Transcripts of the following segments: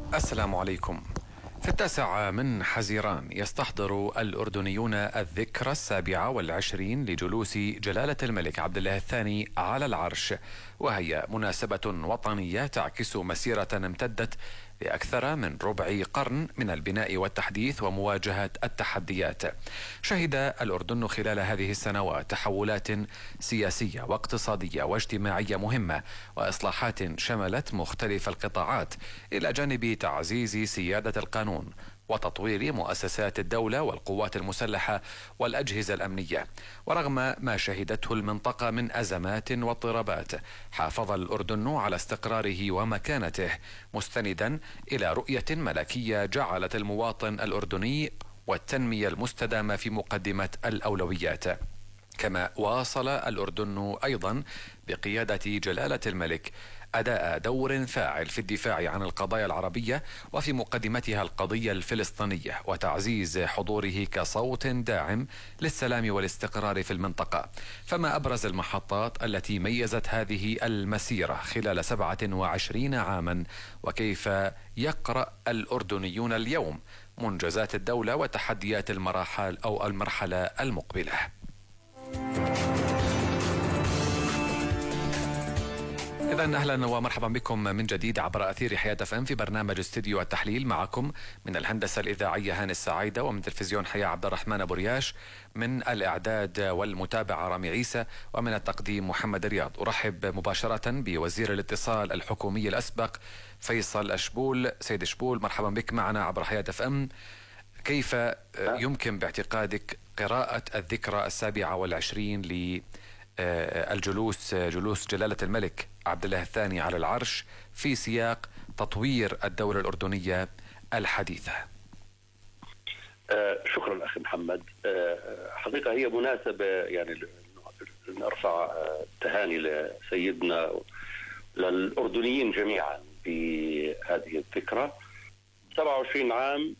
السلام عليكم. في 9 من حزيران يستحضر الأردنيون الذكرى 27 لجلوس جلالة الملك عبد الله الثاني على العرش، وهي مناسبة وطنية تعكس مسيرة امتدت لأكثر من ربع قرن من البناء والتحديث ومواجهة التحديات. شهد الأردن خلال هذه السنوات تحولات سياسية واقتصادية واجتماعية مهمة، وإصلاحات شملت مختلف القطاعات، إلى جانب تعزيز سيادة القانون وتطوير مؤسسات الدولة والقوات المسلحة والأجهزة الأمنية. ورغم ما شهدته المنطقة من أزمات واضطرابات، حافظ الأردن على استقراره ومكانته، مستندا إلى رؤية ملكية جعلت المواطن الأردني والتنمية المستدامة في مقدمة الأولويات. كما واصل الأردن أيضا بقيادة جلالة الملك أداء دور فاعل في الدفاع عن القضايا العربية، وفي مقدمتها القضية الفلسطينية، وتعزيز حضوره كصوت داعم للسلام والاستقرار في المنطقة. فما أبرز المحطات التي ميزت هذه المسيرة خلال 27 عاما، وكيف يقرأ الأردنيون اليوم منجزات الدولة وتحديات المرحلة المقبلة؟ إذن أهلا ومرحبا بكم من جديد عبر أثير حياة FM في برنامج استديو التحليل. معكم من الهندسة الإذاعية هاني السعيدة، ومن تلفزيون حياة عبد الرحمن أبو رياش، من الإعداد والمتابعة رامي عيسى، ومن التقديم محمد رياض. أرحب مباشرة بوزير الاتصال الحكومي الأسبق فيصل أشبول. سيد أشبول، مرحبا بك معنا عبر حياة FM. كيف يمكن باعتقادك قراءة الذكرى 27 جلوس جلالة الملك عبد الله الثاني على العرش في سياق تطوير الدولة الأردنية الحديثة؟ شكرا أخي محمد. حقيقة هي مناسبة يعني نرفع تهاني لسيدنا للأردنيين جميعا بهذه الذكرى. 27 عام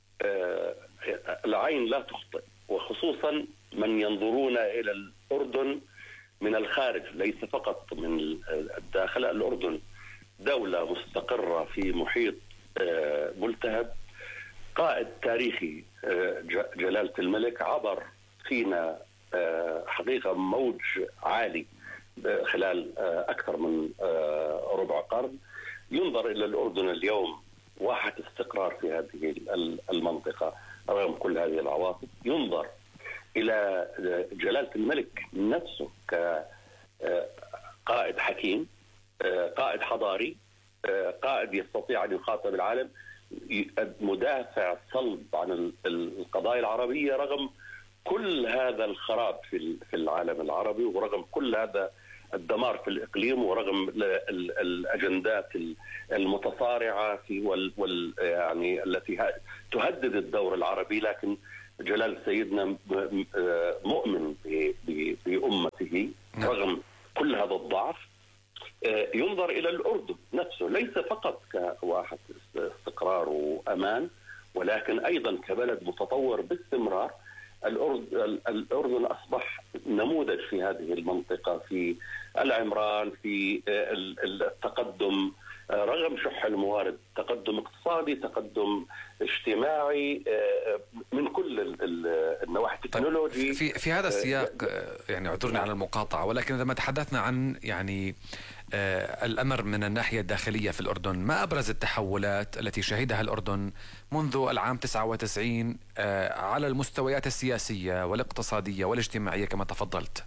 العين لا تخطئ، وخصوصا من ينظرون إلى الأردن من الخارج ليس فقط من الداخل. الأردن دولة مستقرة في محيط ملتهب. قائد تاريخي جلالة الملك عبر فينا حقيقة موج عالي خلال أكثر من ربع قرن. ينظر إلى الأردن اليوم واحة استقرار في هذه المنطقة رغم كل هذه العواصف. ينظر إلى جلالة الملك نفسه كقائد حكيم، قائد حضاري، قائد يستطيع أن يخاطب العالم، مدافع صلب عن القضايا العربية رغم كل هذا الخراب في العالم العربي، ورغم كل هذا الدمار في الإقليم، ورغم الأجندات المتصارعة يعني التي تهدد الدور العربي. لكن جلال سيدنا مؤمن بأمته رغم كل هذا الضعف. ينظر إلى الأردن نفسه ليس فقط كواحد استقرار وأمان، ولكن أيضا كبلد متطور باستمرار. الأردن أصبح نموذج في هذه المنطقة في العمران، في التقدم رغم شح الموارد، تقدم اقتصادي، تقدم اجتماعي من كل النواحي التكنولوجي. في هذا السياق يعني اعذرني على المقاطعة، ولكن إذا ما تحدثنا عن يعني الأمر من الناحية الداخلية في الأردن، ما أبرز التحولات التي شهدها الأردن منذ العام 99 على المستويات السياسية والاقتصادية والاجتماعية كما تفضلت؟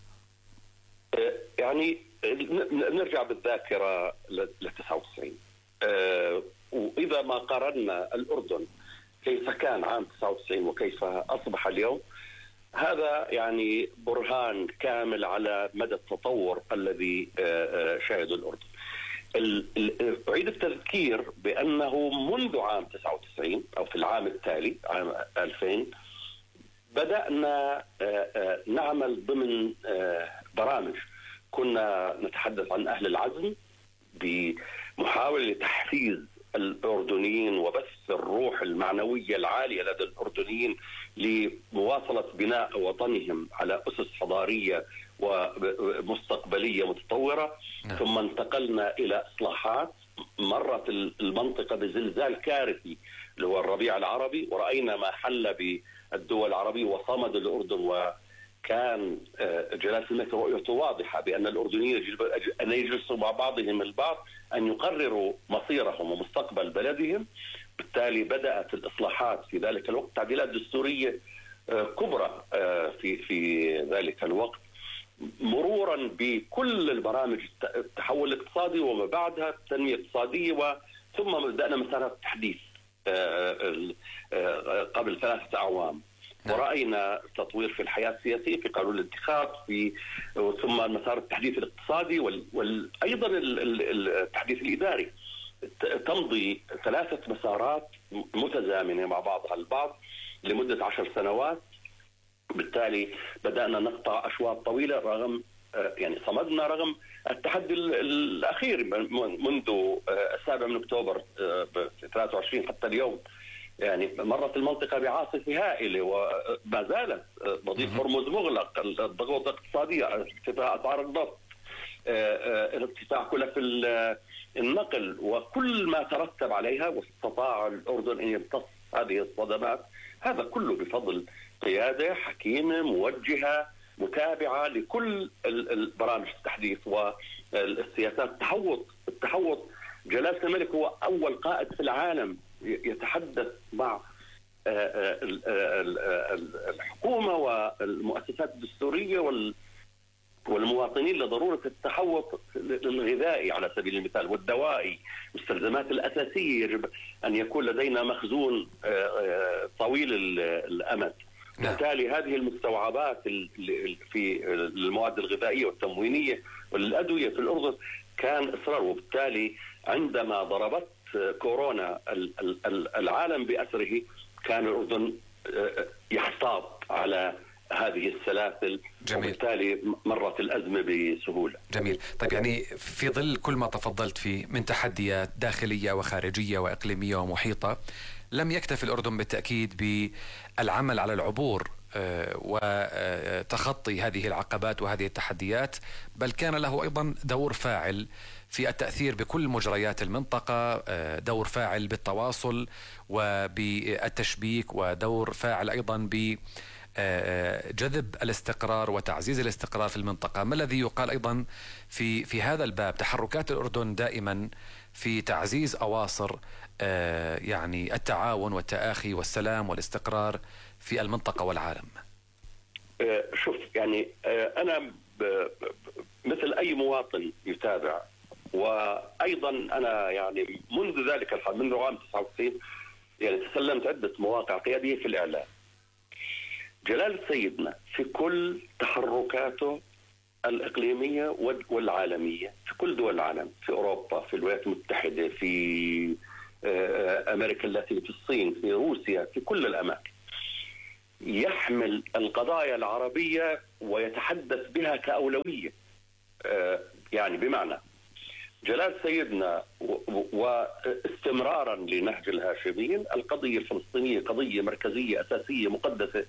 يعني نرجع بالذاكرة ل 99، وإذا ما قارنا الأردن كيف كان عام 99 وكيف أصبح اليوم، هذا يعني برهان كامل على مدى التطور الذي شهده الأردن. أعيد التذكير بأنه منذ عام 99 أو في العام التالي عام 2000 بدأنا نعمل ضمن برامج. كنا نتحدث عن أهل العزم بمحاولة لتحفيز الأردنيين وبث الروح المعنوية العالية لدى الأردنيين لمواصلة بناء وطنهم على أسس حضارية ومستقبلية متطورة. ثم انتقلنا إلى إصلاحات مرت المنطقة بزلزال كارثي اللي هو الربيع العربي، ورأينا ما حل بالدول العربية وصمد الأردن، وكان جلالة الملك رؤيته واضحة بأن الأردنيين يجب أن يجلسوا مع بعضهم البعض، أن يقرروا مصيرهم ومستقبل بلدهم. بالتالي بدأت الإصلاحات في ذلك الوقت، تعديلات دستورية كبرى في ذلك الوقت، مرورا بكل البرامج التحول الاقتصادي وما بعدها التنمية الاقتصادية، ثم بدأنا مسار التحديث قبل 3 أعوام. ورأينا تطوير في الحياة السياسية، في قانون الانتخاب، ثم مسار التحديث الاقتصادي وأيضا التحديث الإداري. تمضي 3 مسارات متزامنة مع بعضها البعض لمدة 10 سنوات. بالتالي بدأنا نقطع أشواط طويلة رغم يعني صمدنا رغم التحدي الأخير منذ 7 أكتوبر 23 حتى اليوم. يعني مرت المنطقة بعاصفة هائلة وما زالت، مضيق هرمز مغلق، الضغوط الاقتصادية، ارتفاع أسعار النفط، ارتفاع كلف النقل وكل ما ترتب عليها، واستطاع الأردن أن يمتص هذه الصدمات. هذا كله بفضل قيادة حكيمة موجهة متابعة لكل البرامج التحديث والسياسات. التحوط جلالة الملك هو أول قائد في العالم يتحدث مع الحكومة والمؤسسات الدستورية والمواطنين لضرورة التحوط الغذائي على سبيل المثال والدوائي، المستلزمات الأساسية يجب أن يكون لدينا مخزون طويل الأمد. بالتالي هذه المستوعبات في المواد الغذائية والتموينية والأدوية في الأردن كان إصرار. وبالتالي عندما ضربت كورونا العالم بأسره كان الأردن يحتاط على هذه السلاسل. جميل. وبالتالي مرت الأزمة بسهولة. جميل. طيب يعني في ظل كل ما تفضلت فيه من تحديات داخلية وخارجية وإقليمية ومحيطة، لم يكتفي الأردن بالتأكيد بالعمل على العبور وتخطي هذه العقبات وهذه التحديات، بل كان له أيضا دور فاعل في التأثير بكل مجريات المنطقة، دور فاعل بالتواصل وبالتشبيك، ودور فاعل أيضا بجذب الاستقرار وتعزيز الاستقرار في المنطقة. ما الذي يقال أيضا في هذا الباب؟ تحركات الأردن دائما في تعزيز أواصر يعني التعاون والتآخي والسلام والاستقرار في المنطقة والعالم. شوف يعني أنا مثل أي مواطن يتابع، وأيضا أنا يعني منذ ذلك الحال منذ عام 99 يعني تسلمت عدة مواقع قيادية في الإعلام. جلالة سيدنا في كل تحركاته الإقليمية والعالمية في كل دول العالم، في أوروبا، في الولايات المتحدة، في أمريكا اللاتينية، في الصين، في روسيا، في كل الأماكن، يحمل القضايا العربية ويتحدث بها كأولوية. يعني بمعنى جلال سيدنا واستمرارا لنهج الهاشميين، القضية الفلسطينية قضية مركزية أساسية مقدسة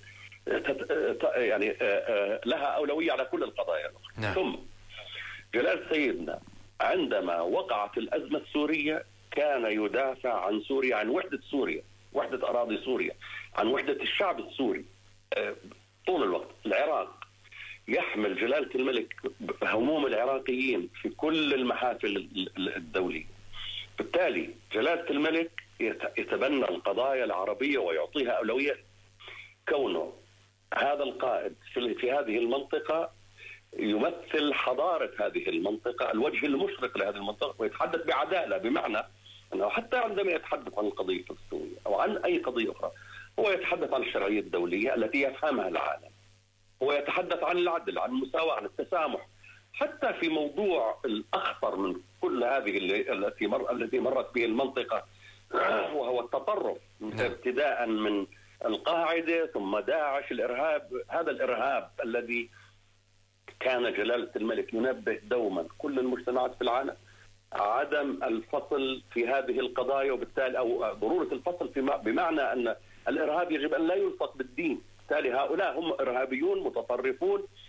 يعني لها أولوية على كل القضايا الأخرى. نعم. ثم جلال سيدنا عندما وقعت الأزمة السورية كان يدافع عن سوريا، عن وحدة سوريا، وحدة أراضي سوريا، عن وحدة الشعب السوري طول الوقت. العراق يحمل جلالة الملك هموم العراقيين في كل المحافل الدولية. بالتالي جلالة الملك يتبنى القضايا العربية ويعطيها أولوية، كونه هذا القائد في هذه المنطقة يمثل حضارة هذه المنطقة، الوجه المشرق لهذه المنطقة، ويتحدث بعدالة، بمعنى أنه حتى عندما يتحدث عن القضية الفلسطينية أو عن أي قضية أخرى هو يتحدث عن الشرعية الدولية التي يفهمها العالم، هو يتحدث عن العدل، عن المساواة، عن التسامح. حتى في موضوع الأخطر من كل هذه التي مرت به المنطقة وهو التطرف، ابتداء من القاعدة ثم داعش، الإرهاب، هذا الإرهاب الذي كان جلالة الملك ينبه دوما كل المجتمعات في العالم عدم الفصل في هذه القضايا، وبالتالي أو ضرورة الفصل بمعنى أن الإرهاب يجب أن لا يلصق بالدين. بالتالي هؤلاء هم إرهابيون متطرفون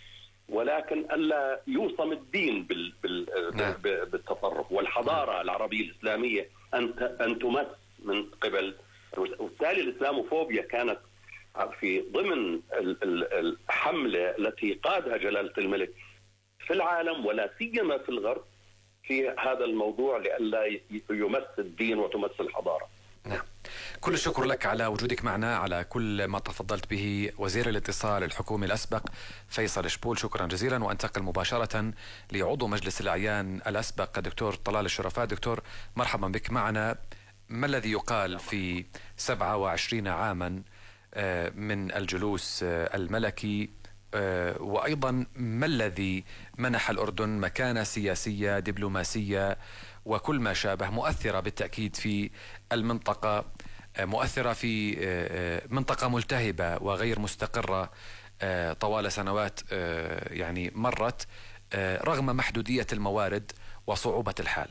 ولكن ألا يوصم الدين بالتطرف، والحضارة العربية الإسلامية أن تمس من قبل. وبالتالي الإسلاموفوبيا كانت في ضمن الحملة التي قادها جلالة الملك في العالم ولا سيما في الغرب في هذا الموضوع، لئلا يمس الدين وتمس الحضارة. نعم. كل الشكر لك على وجودك معنا، على كل ما تفضلت به وزير الاتصال الحكومي الأسبق فيصل شبول، شكرا جزيلا. وانتقل مباشرة لعضو مجلس الأعيان الأسبق الدكتور طلال الشرفات. دكتور مرحبا بك معنا. ما الذي يقال في 27 عاما من الجلوس الملكي، وأيضا ما الذي منح الأردن مكانة سياسية دبلوماسية وكل ما شابه مؤثرة بالتأكيد في المنطقة، مؤثرة في منطقة ملتهبة وغير مستقرة طوال سنوات يعني مرت رغم محدودية الموارد وصعوبة الحال؟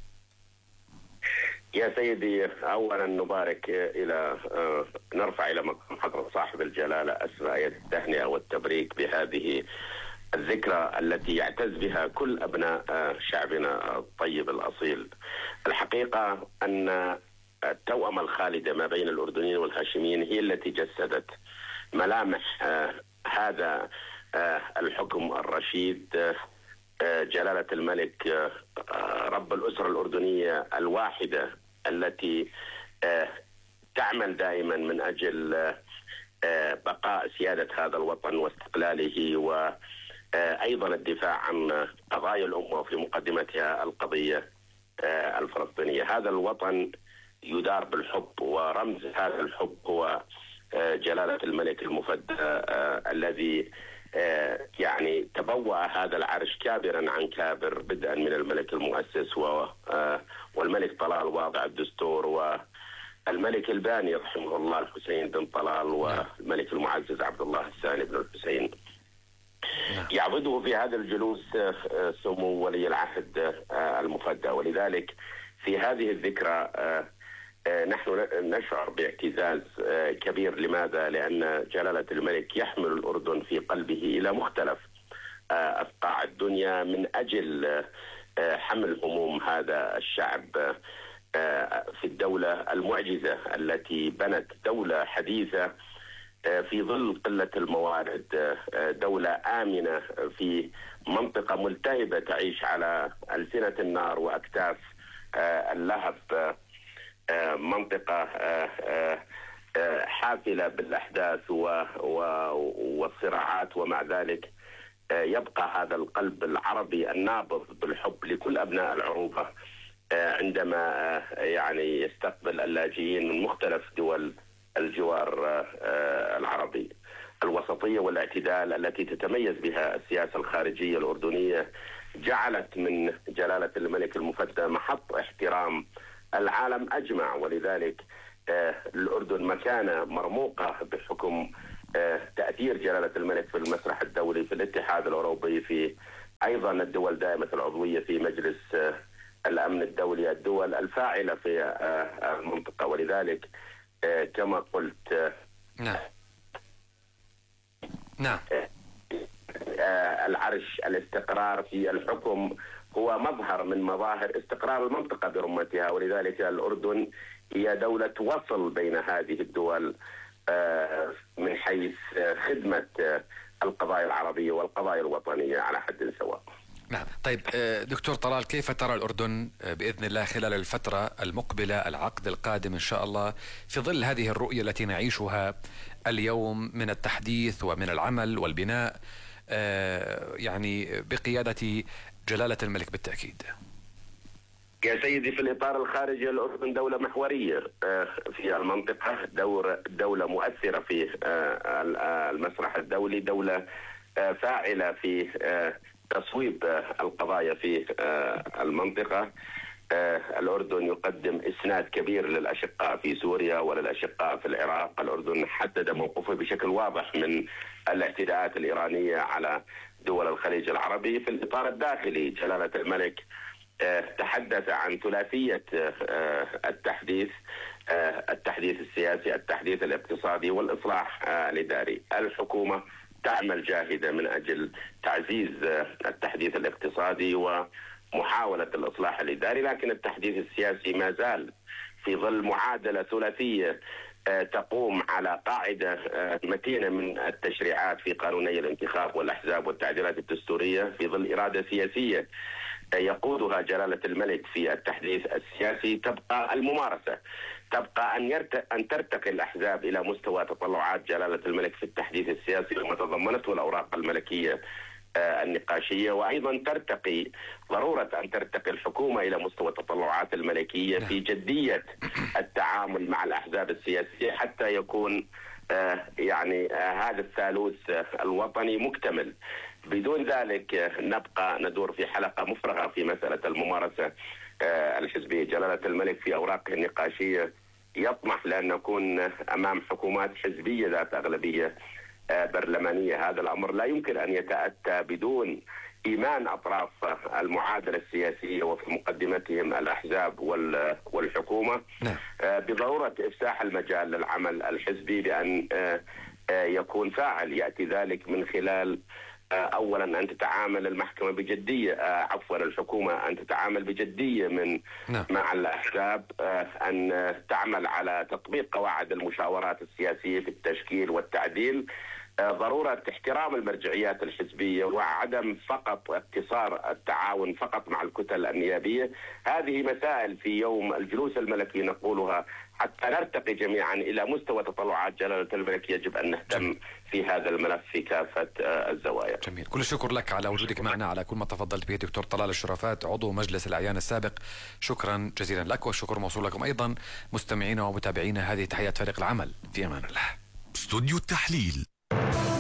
يا سيدي، أولا نبارك نرفع إلى مقام حضرة صاحب الجلالة أسماء التهنئة والتبريك بهذه الذكرى التي يعتز بها كل أبناء شعبنا الطيب الأصيل. الحقيقة أن التوأمة الخالدة ما بين الأردنيين والهاشميين هي التي جسدت ملامح هذا الحكم الرشيد. جلالة الملك رب الأسرة الأردنية الواحدة التي تعمل دائما من أجل بقاء سيادة هذا الوطن واستقلاله، وأيضا الدفاع عن قضايا الأمة وفي مقدمتها القضية الفلسطينية. هذا الوطن يدار بالحب، ورمز هذا الحب هو جلالة الملك المفدى الذي يعني تبوأ هذا العرش كابرا عن كابر، بدءا من الملك المؤسس والملك طلال واضع الدستور، والملك الباني رحمه الله الحسين بن طلال، والملك المعزز عبد الله الثاني بن الحسين. يعبده في هذا الجلوس سمو ولي العهد المفدى. ولذلك في هذه الذكرى نحن نشعر باعتزاز كبير. لماذا؟ لأن جلالة الملك يحمل الأردن في قلبه إلى مختلف أفقاع الدنيا من أجل حمل هموم هذا الشعب في الدولة المعجزة التي بنت دولة حديثة في ظل قلة الموارد، دولة آمنة في منطقة ملتهبة تعيش على ألسنة النار وأكتاف اللهب، منطقة حافلة بالأحداث والصراعات، ومع ذلك يبقى هذا القلب العربي النابض بالحب لكل أبناء العروبة عندما يعني يستقبل اللاجئين من مختلف دول الجوار العربي. الوسطية والاعتدال التي تتميز بها السياسة الخارجية الأردنية جعلت من جلالة الملك المفدى محط احترام العالم أجمع. ولذلك الأردن مكانة مرموقة بحكم تأثير جلالة الملك في المسرح الدولي، في الاتحاد الأوروبي، في أيضا الدول دائمة العضوية في مجلس الأمن الدولي، الدول الفاعلة في المنطقة. ولذلك كما قلت نعم العرش، الاستقرار في الحكم هو مظهر من مظاهر استقرار المنطقة برمتها. ولذلك الأردن هي دولة وصل بين هذه الدول من حيث خدمة القضايا العربية والقضايا الوطنية على حد سواء. نعم. طيب دكتور طلال، كيف ترى الأردن بإذن الله خلال الفترة المقبلة، العقد القادم إن شاء الله، في ظل هذه الرؤية التي نعيشها اليوم من التحديث ومن العمل والبناء يعني بقيادة جلالة الملك بالتأكيد؟ يا سيدي، في الإطار الخارجي الأردن دولة محورية في المنطقة، دولة مؤثرة في المسرح الدولي، دولة فاعلة في تصويب القضايا في المنطقة. الأردن يقدم إسناد كبير للأشقاء في سوريا وللأشقاء في العراق. الأردن حدد موقفه بشكل واضح من الاعتداءات الإيرانية على دول الخليج العربي. في الإطار الداخلي جلالة الملك تحدث عن ثلاثية التحديث السياسي، التحديث الاقتصادي، والإصلاح الإداري. الحكومة تعمل جاهدة من أجل تعزيز التحديث الاقتصادي ومحاولة الإصلاح الإداري، لكن التحديث السياسي ما زال في ظل معادلة ثلاثية تقوم على قاعدة متينة من التشريعات في قانوني الانتخاب والأحزاب والتعديلات الدستورية، في ظل إرادة سياسية يقودها جلالة الملك في التحديث السياسي. تبقى الممارسة، تبقى أن ترتقي الأحزاب إلى مستوى تطلعات جلالة الملك في التحديث السياسي وما تضمنته الأوراق الملكية النقاشية، وأيضا ترتقي ضرورة أن ترتقي الحكومة إلى مستوى التطلعات الملكية في جدية التعامل مع الأحزاب السياسية حتى يكون هذا الثالوث الوطني مكتمل. بدون ذلك نبقى ندور في حلقة مفرغة في مسألة الممارسة الحزبية. جلالة الملك في أوراقه النقاشية يطمح لأن نكون أمام حكومات حزبية ذات أغلبية برلمانية. هذا الأمر لا يمكن أن يتأتى بدون إيمان أطراف المعادلة السياسية وفي مقدمتهم الأحزاب والحكومة بضرورة إفساح المجال للعمل الحزبي بأن يكون فاعل. يأتي ذلك من خلال أولا أن تتعامل المحكمة بجدية، الحكومة أن تتعامل بجدية مع الأحزاب، أن تعمل على تطبيق قواعد المشاورات السياسية في التشكيل والتعديل، ضرورة احترام المرجعيات الحزبية وعدم فقط اقتصار التعاون فقط مع الكتل النيابية. هذه مسائل في يوم الجلوس الملكي نقولها حتى نرتقي جميعا إلى مستوى تطلعات جلالة الملك. يجب أن نهتم في هذا الملف في كافة الزوايا. جميل، كل الشكر لك على وجودك معنا، على كل ما تفضلت به دكتور طلال الشرفات عضو مجلس الأعيان السابق. شكرا جزيلا لك، والشكر موصول لكم أيضا مستمعينا ومتابعينا. هذه تحيات فريق العمل، في أمان الله. استوديو التحليل.